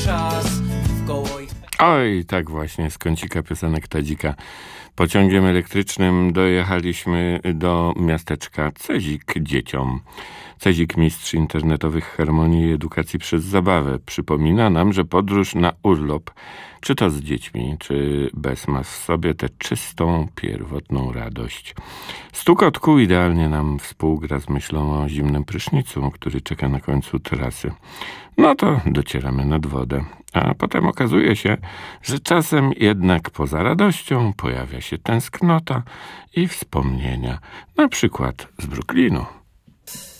czas w koło ich... Oj, tak właśnie, z kącika piosenek Tadzika. Pociągiem elektrycznym dojechaliśmy do miasteczka Cezik dzieciom. Cezik, mistrz internetowych harmonii i edukacji przez zabawę, przypomina nam, że podróż na urlop, czy to z dziećmi, czy bez, ma w sobie tę czystą, pierwotną radość. Stukot kół idealnie nam współgra z myślą o zimnym prysznicu, który czeka na końcu trasy. No to docieramy nad wodę. A potem okazuje się, że czasem jednak poza radością pojawia się tęsknota i wspomnienia, na przykład z Brooklynu.